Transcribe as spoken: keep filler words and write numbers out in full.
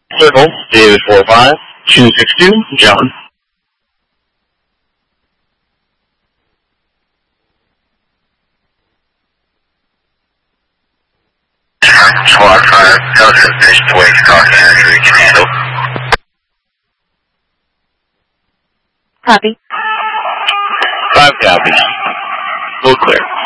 Circle, David four five, two six two, John. Squad five, no suspicious wake talking as we can handle. Copy. Five copies. Full clear.